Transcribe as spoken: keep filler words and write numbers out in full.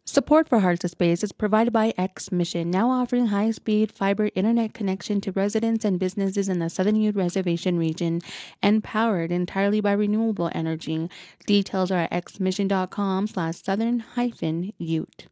Support for Hearts of Space is provided by X Mission, now offering high-speed fiber internet connection to residents and businesses in the Southern Ute Reservation region, and powered entirely by renewable energy. Details are at xmission.com slash southern hyphen ute.